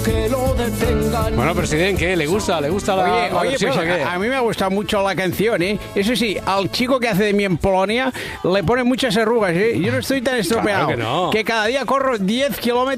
que lo detengan. Bueno, presidente, ¿qué? ¿Le gusta la Oye, versión, pues o qué? a mí me ha gustado mucho la canción, ¿eh? Eso sí, al chico que hace de mí en Polonia le pone muchas arrugas, ¿eh? Yo no estoy tan estropeado. Claro que no. Que cada día corro 10 kilómetros